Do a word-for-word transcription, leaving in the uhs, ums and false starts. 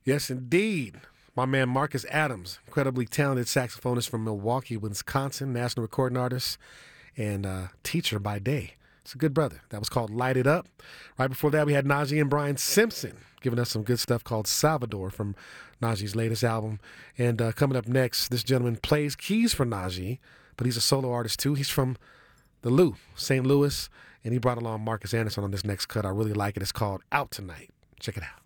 Yes, indeed. My man Marcus Adams, incredibly talented saxophonist from Milwaukee, Wisconsin, national recording artist and uh, teacher by day. It's a good brother. That was called Light It Up. Right before that, we had Najee and Brian Simpson giving us some good stuff called Salvador from Najee's latest album. And uh, coming up next, this gentleman plays keys for Najee, but he's a solo artist too. He's from the Lou, Saint Louis, and he brought along Marcus Anderson on this next cut. I really like it. It's called Out Tonight. Check it out.